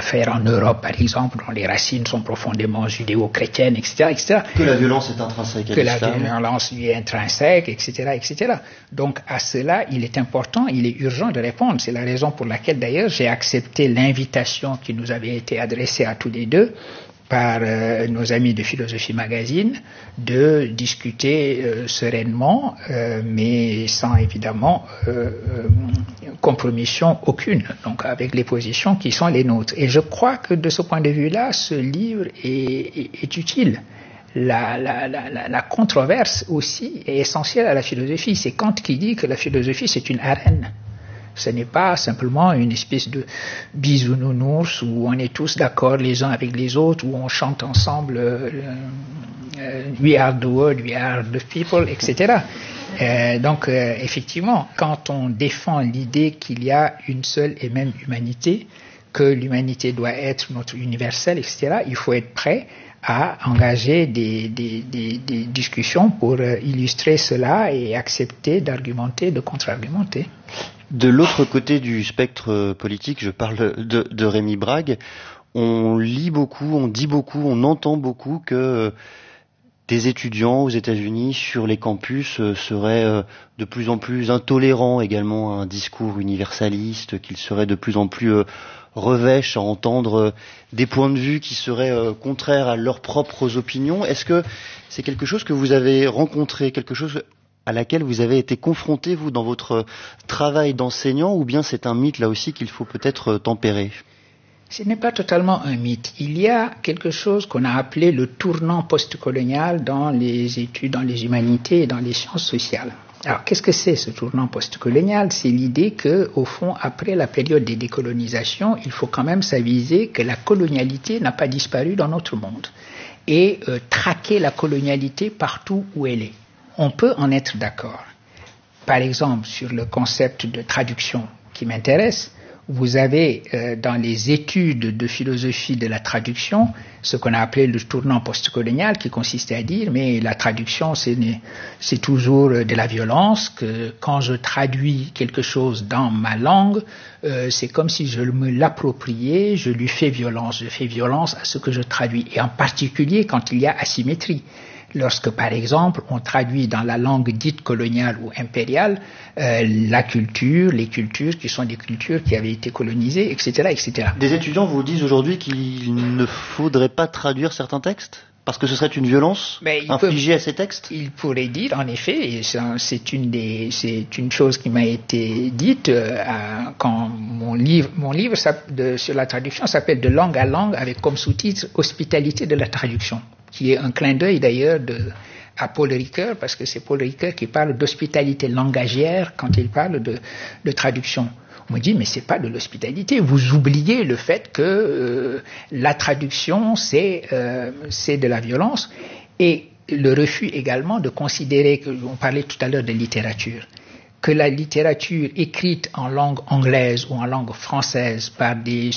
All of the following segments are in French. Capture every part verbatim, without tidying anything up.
affaires en Europe, par exemple, dont les racines sont profondément judéo-chrétiennes, et cetera, et cetera. Que la violence est intrinsèque à Que l'islam. la violence lui est intrinsèque, et cetera, et cetera. Donc, à cela, il est important, il est urgent de répondre. C'est la raison pour laquelle, d'ailleurs, j'ai accepté l'invitation qui nous avait été adressée à tous les deux par euh, nos amis de Philosophie Magazine, de discuter euh, sereinement, euh, mais sans évidemment euh, euh, compromission aucune, donc avec les positions qui sont les nôtres. Et je crois que de ce point de vue-là, ce livre est, est, est utile. La, la, la, la controverse aussi est essentielle à la philosophie. C'est Kant qui dit que la philosophie, c'est une arène. Ce n'est pas simplement une espèce de bisounours où on est tous d'accord les uns avec les autres, où on chante ensemble euh, euh, We are the world, we are the people, et cetera. Euh, donc, euh, effectivement, quand on défend l'idée qu'il y a une seule et même humanité, que l'humanité doit être notre universelle, et cetera, il faut être prêt à engager des, des, des, des discussions pour euh, illustrer cela et accepter d'argumenter, de contre-argumenter. De l'autre côté du spectre politique, je parle de, de Rémi Brague, on lit beaucoup, on dit beaucoup, on entend beaucoup que des étudiants aux États-Unis sur les campus seraient de plus en plus intolérants également à un discours universaliste, qu'ils seraient de plus en plus revêches à entendre des points de vue qui seraient contraires à leurs propres opinions. Est-ce que c'est quelque chose que vous avez rencontré, quelque chose à laquelle vous avez été confronté, vous, dans votre travail d'enseignant, ou bien c'est un mythe, là aussi, qu'il faut peut-être tempérer? Ce n'est pas totalement un mythe. Il y a quelque chose qu'on a appelé le tournant postcolonial dans les études, dans les humanités et dans les sciences sociales. Alors, qu'est-ce que c'est ce tournant postcolonial? C'est l'idée que, au fond, après la période des décolonisations, il faut quand même s'aviser que la colonialité n'a pas disparu dans notre monde et euh, traquer la colonialité partout où elle est. On peut en être d'accord. Par exemple, sur le concept de traduction qui m'intéresse, vous avez euh, dans les études de philosophie de la traduction ce qu'on a appelé le tournant postcolonial, qui consistait à dire mais la traduction c'est, c'est toujours de la violence, que quand je traduis quelque chose dans ma langue, euh, c'est comme si je me l'appropriais, je lui fais violence, je fais violence à ce que je traduis, et en particulier quand il y a asymétrie. Lorsque, par exemple, on traduit dans la langue dite coloniale ou impériale euh, la culture, les cultures qui sont des cultures qui avaient été colonisées, et cetera, et cetera. Des étudiants vous disent aujourd'hui qu'il ne faudrait pas traduire certains textes parce que ce serait une violence infligée à ces textes? Il pourrait dire, en effet, et c'est une, des, c'est une chose qui m'a été dite euh, à, quand mon livre, mon livre de, sur la traduction s'appelle De langue à langue, avec comme sous-titre Hospitalité de la traduction, qui est un clin d'œil d'ailleurs de, à Paul Ricoeur, parce que c'est Paul Ricoeur qui parle d'hospitalité langagière quand il parle de, de traduction. On me dit, mais c'est pas de l'hospitalité, vous oubliez le fait que euh, la traduction, c'est, euh, c'est de la violence, et le refus également de considérer, que on parlait tout à l'heure de littérature, que la littérature écrite en langue anglaise ou en langue française par des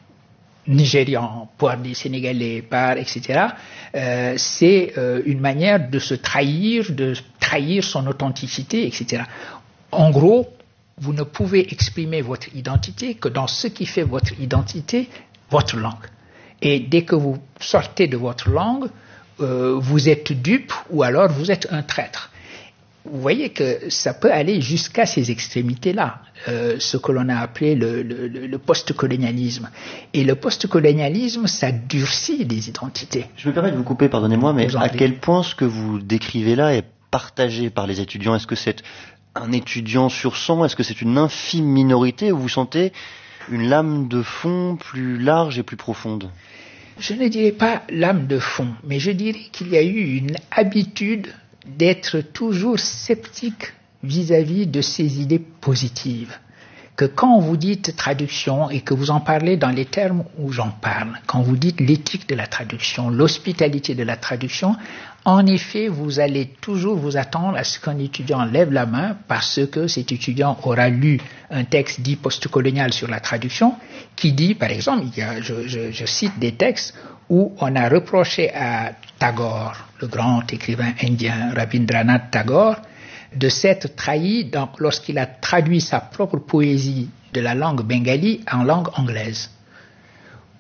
Nigérians, par des Sénégalais, par et cetera, euh, c'est euh, une manière de se trahir, de trahir son authenticité, et cetera. En gros, vous ne pouvez exprimer votre identité que dans ce qui fait votre identité, votre langue. Et dès que vous sortez de votre langue, euh, vous êtes dupe ou alors vous êtes un traître. Vous voyez que ça peut aller jusqu'à ces extrémités-là, euh, ce que l'on a appelé le, le, le post-colonialisme. Et le post-colonialisme, ça durcit des identités. Je me permets de vous couper, pardonnez-moi, mais à quel point ce que vous décrivez là est partagé par les étudiants? Est-ce que c'est un étudiant sur cent? Est-ce que c'est une infime minorité où vous sentez une lame de fond plus large et plus profonde? Je ne dirais pas lame de fond, mais je dirais qu'il y a eu une habitude d'être toujours sceptique vis-à-vis de ces idées positives. Que quand vous dites traduction et que vous en parlez dans les termes où j'en parle, quand vous dites l'éthique de la traduction, l'hospitalité de la traduction, en effet, vous allez toujours vous attendre à ce qu'un étudiant lève la main parce que cet étudiant aura lu un texte dit postcolonial sur la traduction qui dit, par exemple, il y a, je, je, je cite des textes où on a reproché à Tagore, le grand écrivain indien Rabindranath Tagore, de s'être trahi dans, lorsqu'il a traduit sa propre poésie de la langue bengali en langue anglaise.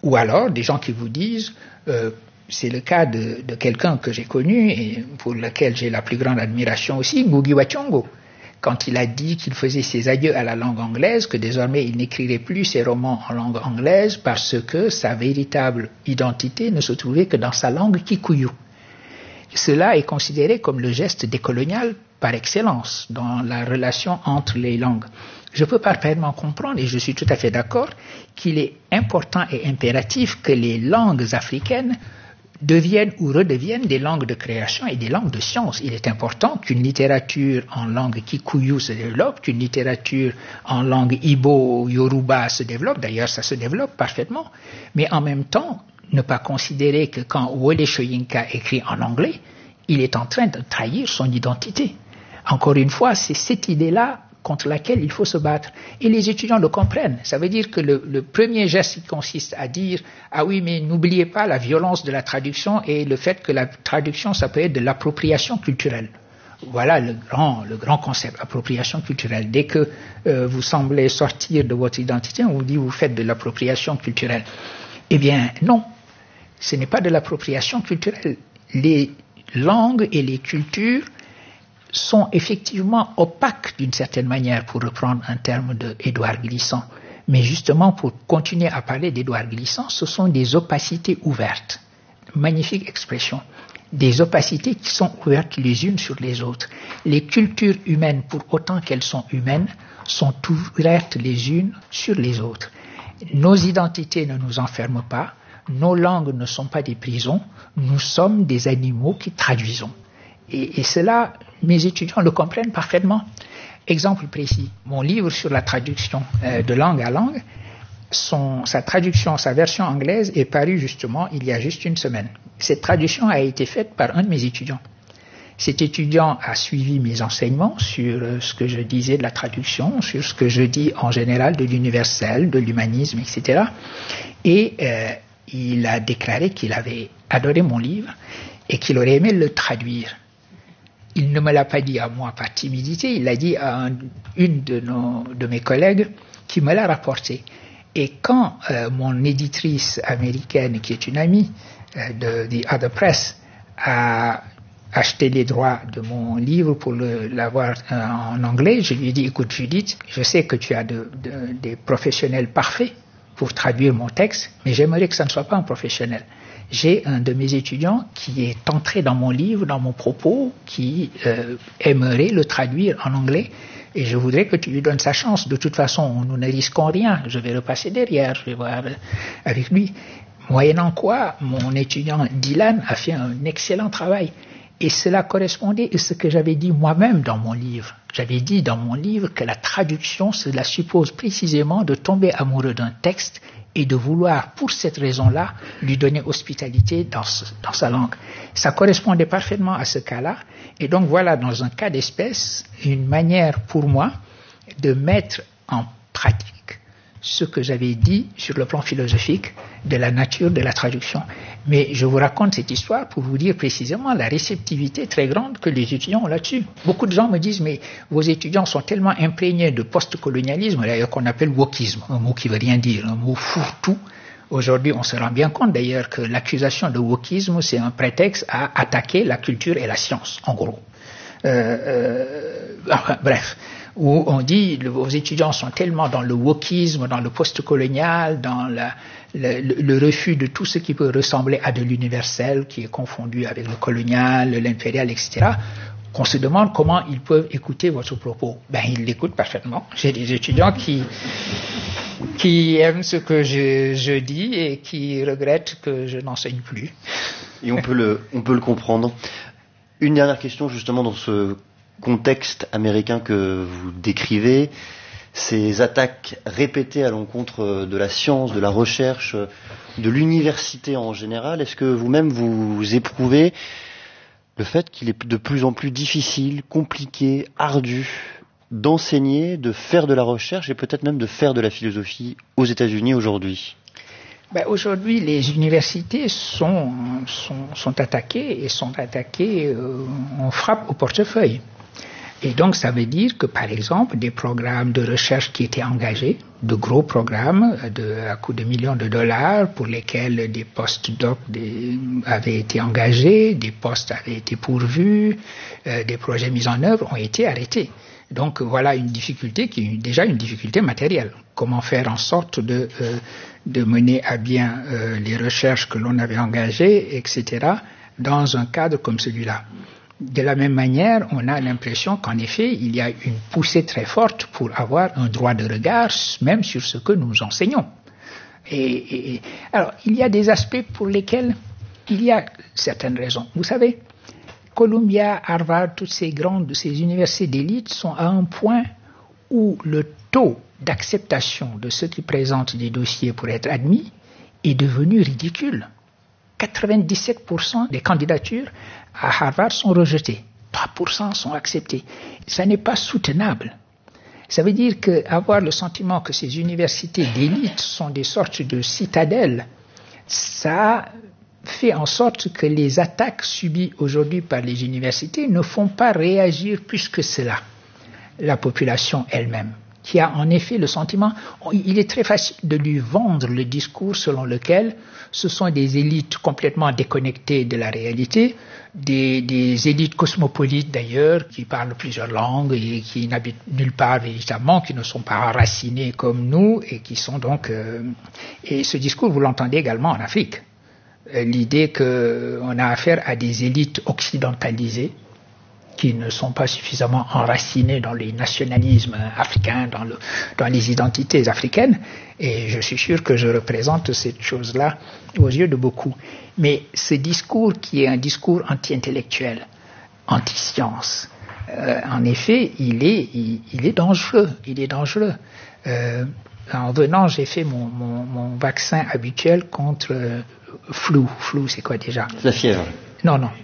Ou alors des gens qui vous disent, euh, c'est le cas de, de quelqu'un que j'ai connu et pour lequel j'ai la plus grande admiration aussi, Ngugi wa Thiong'o, quand il a dit qu'il faisait ses adieux à la langue anglaise, que désormais il n'écrirait plus ses romans en langue anglaise parce que sa véritable identité ne se trouvait que dans sa langue kikuyu. Cela est considéré comme le geste décolonial par excellence dans la relation entre les langues. Je peux parfaitement comprendre, et je suis tout à fait d'accord, qu'il est important et impératif que les langues africaines deviennent ou redeviennent des langues de création et des langues de science. Il est important qu'une littérature en langue kikuyu se développe, qu'une littérature en langue ibo, yoruba se développe, d'ailleurs ça se développe parfaitement, mais en même temps, ne pas considérer que quand Wole Soyinka écrit en anglais, il est en train de trahir son identité. Encore une fois, c'est cette idée-là contre laquelle il faut se battre. Et les étudiants le comprennent. Ça veut dire que le, le premier geste qui consiste à dire « Ah oui, mais n'oubliez pas la violence de la traduction et le fait que la traduction, ça peut être de l'appropriation culturelle. » Voilà le grand, le grand concept, appropriation culturelle. Dès que euh, vous semblez sortir de votre identité, on vous dit « Vous faites de l'appropriation culturelle. » Eh bien, non. Ce n'est pas de l'appropriation culturelle. Les langues et les cultures sont effectivement opaques d'une certaine manière, pour reprendre un terme d'Édouard Glissant. Mais justement, pour continuer à parler d'Édouard Glissant, ce sont des opacités ouvertes. Magnifique expression. Des opacités qui sont ouvertes les unes sur les autres. Les cultures humaines, pour autant qu'elles sont humaines, sont ouvertes les unes sur les autres. Nos identités ne nous enferment pas, nos langues ne sont pas des prisons, nous sommes des animaux qui traduisons. Et, et cela, mes étudiants le comprennent parfaitement. Exemple précis, mon livre sur la traduction euh, de langue à langue, son, sa traduction, sa version anglaise est parue justement il y a juste une semaine. Cette traduction a été faite par un de mes étudiants. Cet étudiant a suivi mes enseignements sur euh, ce que je disais de la traduction, sur ce que je dis en général de l'universel, de l'humanisme, et cetera. Et euh, il a déclaré qu'il avait adoré mon livre et qu'il aurait aimé le traduire. Il ne me l'a pas dit à moi par timidité, il l'a dit à un, une de, nos, de mes collègues qui me l'a rapporté. Et quand euh, mon éditrice américaine, qui est une amie euh, de The Other Press, a acheté les droits de mon livre pour le, l'avoir euh, en anglais, je lui ai dit, écoute Judith, je sais que tu as de, de, des professionnels parfaits pour traduire mon texte, mais j'aimerais que ça ne soit pas un professionnel. J'ai un de mes étudiants qui est entré dans mon livre, dans mon propos, qui euh, aimerait le traduire en anglais, et je voudrais que tu lui donnes sa chance. De toute façon, nous ne risquons rien. Je vais repasser derrière, je vais voir avec lui. Moyennant quoi, mon étudiant Dylan a fait un excellent travail. Et cela correspondait à ce que j'avais dit moi-même dans mon livre. J'avais dit dans mon livre que la traduction, cela suppose précisément de tomber amoureux d'un texte et de vouloir, pour cette raison-là, lui donner hospitalité dans, ce, dans sa langue. Ça correspondait parfaitement à ce cas-là. Et donc voilà, dans un cas d'espèce, une manière pour moi de mettre en pratique ce que j'avais dit sur le plan philosophique de la nature de la traduction. Mais je vous raconte cette histoire pour vous dire précisément la réceptivité très grande que les étudiants ont là-dessus. Beaucoup de gens me disent, mais vos étudiants sont tellement imprégnés de post-colonialisme, d'ailleurs qu'on appelle wokisme, un mot qui veut rien dire, un mot fourre-tout. Aujourd'hui, on se rend bien compte d'ailleurs que l'accusation de wokisme, c'est un prétexte à attaquer la culture et la science, en gros. Euh, euh, enfin, bref. Où on dit que vos étudiants sont tellement dans le wokisme, dans le post-colonial, dans la, le, le refus de tout ce qui peut ressembler à de l'universel, qui est confondu avec le colonial, l'impérial, et cetera, qu'on se demande comment ils peuvent écouter votre propos. Ben, ils l'écoutent parfaitement. J'ai des étudiants qui, qui aiment ce que je, je dis et qui regrettent que je n'enseigne plus. Et on peut le, on peut le comprendre. Une dernière question justement dans ce contexte américain que vous décrivez, ces attaques répétées à l'encontre de la science, de la recherche, de l'université en général, est-ce que vous-même vous éprouvez le fait qu'il est de plus en plus difficile, compliqué, ardu d'enseigner, de faire de la recherche et peut-être même de faire de la philosophie aux États-Unis aujourd'hui ? Ben, aujourd'hui, les universités sont, sont, sont attaquées et sont attaquées, euh, on frappe au portefeuille. Et donc, ça veut dire que, par exemple, des programmes de recherche qui étaient engagés, de gros programmes de, à coût de millions de dollars pour lesquels des post-docs des, avaient été engagés, des postes avaient été pourvus, euh, des projets mis en œuvre ont été arrêtés. Donc, voilà une difficulté qui est déjà une difficulté matérielle. Comment faire en sorte de, euh, de mener à bien euh, les recherches que l'on avait engagées, et cetera, dans un cadre comme celui-là. De la même manière, on a l'impression qu'en effet, il y a une poussée très forte pour avoir un droit de regard, même sur ce que nous enseignons. Et, et alors, il y a des aspects pour lesquels il y a certaines raisons. Vous savez, Columbia, Harvard, toutes ces grandes, ces universités d'élite sont à un point où le taux d'acceptation de ceux qui présentent des dossiers pour être admis est devenu ridicule. quatre-vingt-dix-sept pour cent des candidatures à Harvard sont rejetées, trois pour cent sont acceptées. Ça n'est pas soutenable. Ça veut dire qu'avoir le sentiment que ces universités d'élite sont des sortes de citadelles, ça fait en sorte que les attaques subies aujourd'hui par les universités ne font pas réagir plus que cela la population elle-même, qui a en effet le sentiment, il est très facile de lui vendre le discours selon lequel ce sont des élites complètement déconnectées de la réalité, des, des élites cosmopolites d'ailleurs, qui parlent plusieurs langues et qui n'habitent nulle part véritablement, qui ne sont pas enracinés comme nous et qui sont donc... Euh, et ce discours, vous l'entendez également en Afrique. L'idée qu'on a affaire à des élites occidentalisées qui ne sont pas suffisamment enracinées dans les nationalismes africains, dans, le, dans les identités africaines, et je suis sûr que je représente cette chose-là aux yeux de beaucoup. Mais ce discours qui est un discours anti-intellectuel, anti-science, euh, en effet, il est, il, il est dangereux, il est dangereux. Euh, en venant, j'ai fait mon, mon, mon vaccin habituel contre euh, flou. Flou, c'est quoi déjà? La fièvre. Non, non.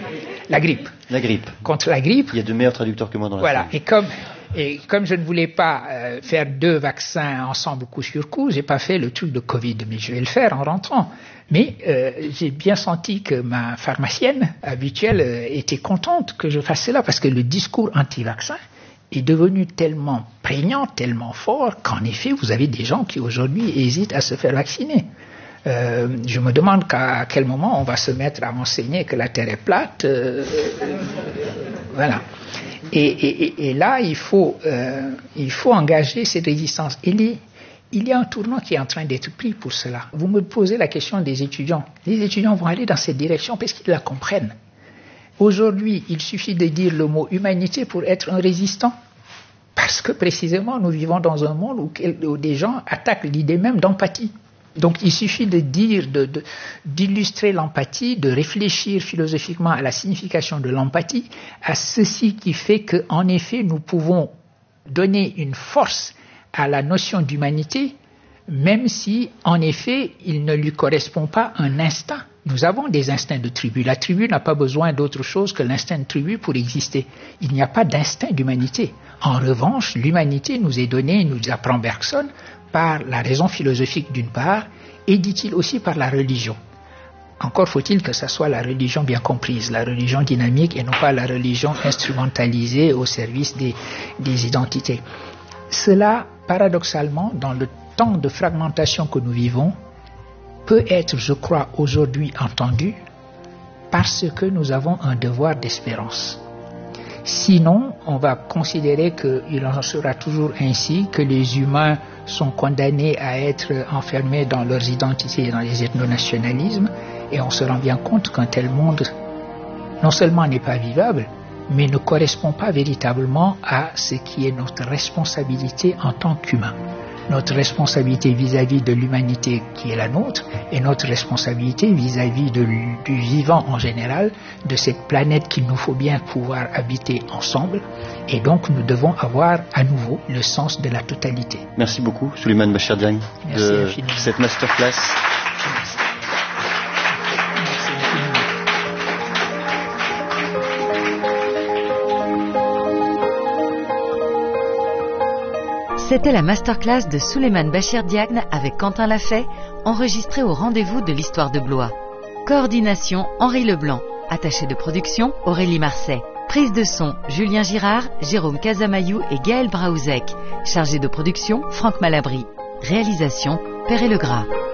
La grippe. La grippe. Contre la grippe. Il y a de meilleurs traducteurs que moi dans la Voilà. salle. Et comme, et comme je ne voulais pas euh, faire deux vaccins ensemble coup sur coup, j'ai pas fait le truc de Covid, mais je vais le faire en rentrant. Mais euh, j'ai bien senti que ma pharmacienne habituelle euh, était contente que je fasse cela parce que le discours anti-vaccin est devenu tellement prégnant, tellement fort qu'en effet, vous avez des gens qui aujourd'hui hésitent à se faire vacciner. Euh, je me demande qu'à à quel moment on va se mettre à enseigner que la Terre est plate. Euh, euh, voilà. Et, et, et là, il faut, euh, il faut engager cette résistance. Il y, il y a un tournant qui est en train d'être pris pour cela. Vous me posez la question des étudiants. Les étudiants vont aller dans cette direction parce qu'ils la comprennent. Aujourd'hui, il suffit de dire le mot humanité pour être un résistant. Parce que précisément, nous vivons dans un monde où, où des gens attaquent l'idée même d'empathie. Donc il suffit de dire, de, de, d'illustrer l'empathie, de réfléchir philosophiquement à la signification de l'empathie, à ceci qui fait qu'en effet nous pouvons donner une force à la notion d'humanité, même si en effet il ne lui correspond pas un instinct. Nous avons des instincts de tribu. La tribu n'a pas besoin d'autre chose que l'instinct de tribu pour exister. Il n'y a pas d'instinct d'humanité. En revanche, l'humanité nous est donnée, nous apprend Bergson, par la raison philosophique d'une part, et dit-il aussi par la religion. Encore faut-il que ce soit la religion bien comprise, la religion dynamique et non pas la religion instrumentalisée au service des, des identités. Cela, paradoxalement, dans le temps de fragmentation que nous vivons, peut être, je crois, aujourd'hui entendu parce que nous avons un devoir d'espérance. Sinon, on va considérer qu'il en sera toujours ainsi, que les humains sont condamnés à être enfermés dans leurs identités et dans les ethnonationalismes, et on se rend bien compte qu'un tel monde non seulement n'est pas vivable, mais ne correspond pas véritablement à ce qui est notre responsabilité en tant qu'humains. Notre responsabilité vis-à-vis de l'humanité qui est la nôtre et notre responsabilité vis-à-vis de, du vivant en général, de cette planète qu'il nous faut bien pouvoir habiter ensemble. Et donc nous devons avoir à nouveau le sens de la totalité. Merci beaucoup, Souleymane Bachir Diagne, de cette masterclass. Merci. C'était la masterclass de Souleymane Bachir Diagne avec Quentin Lafay, enregistrée au rendez-vous de l'Histoire de Blois. Coordination Henri Leblanc, attaché de production Aurélie Marseille. Prise de son, Julien Girard, Jérôme Casamayou et Gaël Braouzek. Chargé de production, Franck Malabry. Réalisation, Perret Legras.